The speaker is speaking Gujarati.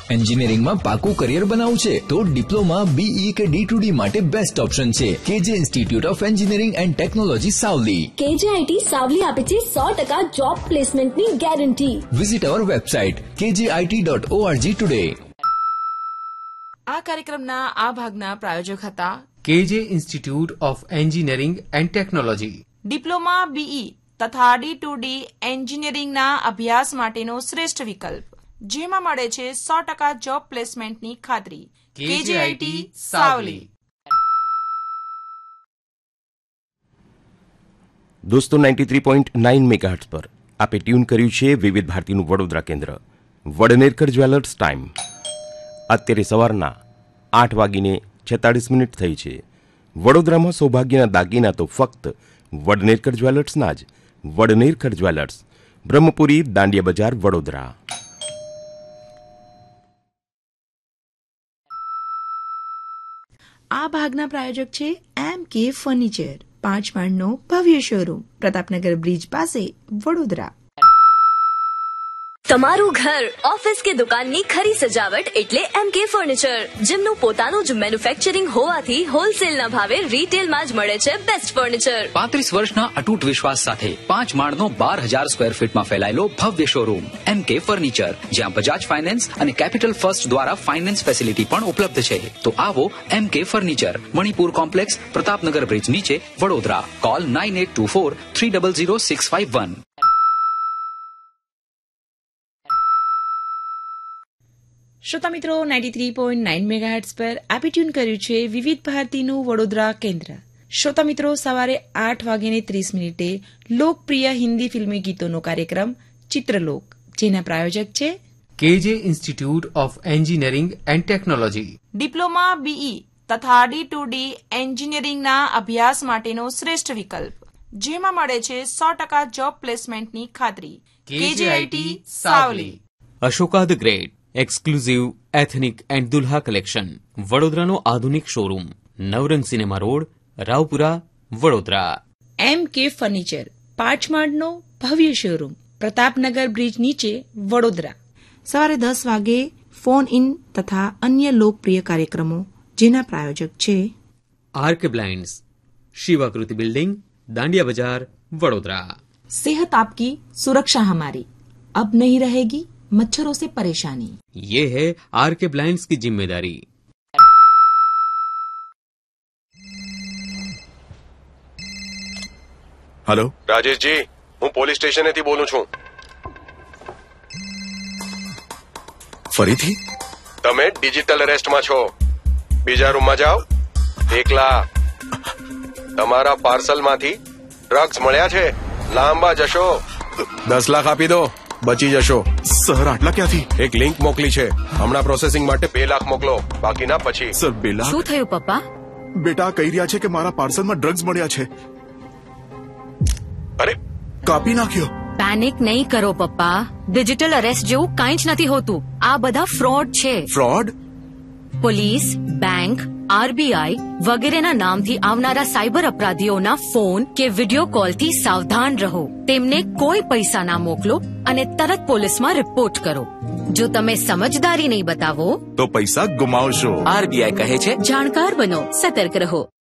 એન્જિનિયરિંગમાં પાકું કરિયર બનાવવું છે તો ડિપ્લોમા, BE કે D2D માટે બેસ્ટ ઓપ્શન છે KJ institute of engineering and technology Savli. KJIT Savli આપે છે 100% જોબ પ્લેસમેન્ટની ગેરંટી. વિઝિટ અવર વેબસાઇટ kjit.org ટુડે. આ કાર્યક્રમના આ ભાગના પ્રાયોજક હતા KJ institute of engineering and technology. Diploma, BE તથા D2D એન્જિનિયરિંગના અભ્યાસ માટેનો શ્રેષ્ઠ વિકલ્પ, જેમાં મળે છે 100% જોબ પ્લેસમેન્ટની ખાતરી. KJIT સાવલી. દોસ્તો 93.9 મેગાહર્ટ્ઝ પર આપે ટ્યુન કર્યું છે વિવિધ ભારતીનું વડોદરા કેન્દ્ર. વડનેરકર જ્વેલર્સ ટાઈમ અત્યારે સવારના 8:46 થઈ છે. વડોદરામાં સૌભાગ્યના દાગીના તો ફક્ત વડનેરકર જ્વેલર્સના જ. વડનેરકર જ્વેલર્સ, બ્રહ્મપુરી, દાંડિયા બજાર, વડોદરા. આ ભાગના પ્રાયોજક છે MK ફર્નિચર, 5 માળનો ભવ્ય શોરૂમ, પ્રતાપનગર બ્રિજ પાસે, વડોદરા. તમારું ઘર, ઓફિસ કે દુકાનની ખરી સજાવટ એટલે MK ફર્નિચર, જેમનું પોતાનું જ મેન્યુફેક્ચરિંગ હોવાથી હોલસેલના ભાવે રિટેલમાં જ મળે છે બેસ્ટ ફર્નિચર. 35 વર્ષના અતૂટ વિશ્વાસ સાથે 5 માળનો 12,000 સ્ક્વેર ફીટમાં ફેલાયેલો ભવ્ય શોરૂમ MK ફર્નિચર, જ્યાં બજાજ ફાઇનાન્સ અને કેપિટલ ફર્સ્ટ દ્વારા ફાઇનાન્સ ફેસિલિટી પણ ઉપલબ્ધ છે. તો આવો MK furniture, Manipur complex, Pratapnagar bridge નીચે, વડોદરા. કોલ 9824300651. શ્રોતા મિત્રો, 93.9 મેગાહર્ટ્ઝ પર આપે ટ્યુન કર્યું છે વિવિધ ભારતીનું વડોદરા કેન્દ્ર. શ્રોતા મિત્રો, સવારે 8:30 લોકપ્રિય હિન્દી ફિલ્મી ગીતોનો કાર્યક્રમ ચિત્રલોક, જેના પ્રાયોજક છે KJ institute of engineering and technology. Diploma, BE તથા D2D એન્જિનિયરિંગના અભ્યાસ માટેનો શ્રેષ્ઠ વિકલ્પ, જેમાં મળે છે 100% જોબ પ્લેસમેન્ટની ખાતરી. KJIT Savli. Ashoka the great exclusive ethnic and Dulha collection, વડોદરાનો આધુનિક શોરૂમ, નવરંગ cinema road, Raopura, Vadodara. MK furniture, 5 માળનો ભવ્ય શોરૂમ, પ્રતાપનગર બ્રિજ નીચે, વડોદરા. સવારે 10 વાગે ફોન ઇન તથા અન્ય લોકપ્રિય કાર્યક્રમો, જેના પ્રાયોજક છે આર્ક બ્લાઇન્ડ્સ, શિવાકૃતિ બિલ્ડિંગ, દાંડિયા બજાર, વડોદરા. सेहत आपकी सुरक्षा हमारी, अब नहीं रहेगी मच्छरों से परेशानी. ये है आर के ब्लाइंड्स की जिम्मेदारी. હેલો રાજેશજી, હું પોલીસ સ્ટેશનેથી બોલું છું. ફરીથી? તમે ડિજિટલ અરેસ્ટમાં છો. બીજા રૂમમાં જાઓ. એકલા. તમારા પાર્સલમાંથી ડ્રગ્સ મળ્યા છે. લાંબા જશો. 10 લાખ આપી દો, બચી જશો. સર, આટલા ક્યાંથી? એક લિંક મોકલી છે, હમણાં પ્રોસેસિંગ માટે 2 લાખ મોકલો, બાકીના પછી. સર, 2 લાખ? શું થયું પપ્પા? બેટા કહી રહ્યા છે કે મારા પાર્સલમાં ડ્રગ્સ મળ્યા છે. અરે, કાપી નાખ્યો. પેનિક નહીં કરો પપ્પા, ડિજિટલ અરેસ્ટ જેવું કંઈ જ નથી હોતું. આ બધા ફ્રોડ છે. ફ્રોડ? પોલીસ, બેંક, RBI વગેરેના નામથી આવનારા સાયબર અપરાધીઓના ફોન કે વિડીયો કોલથી સાવધાન રહો. તેમને કોઈ પૈસા ના મોકલો અને તરત પોલીસમાં રિપોર્ટ કરો. જો તમે સમજદારી નહીં બતાવો તો પૈસા ગુમાવશો. RBI કહે છે, જાણકાર બનો, સતર્ક રહો.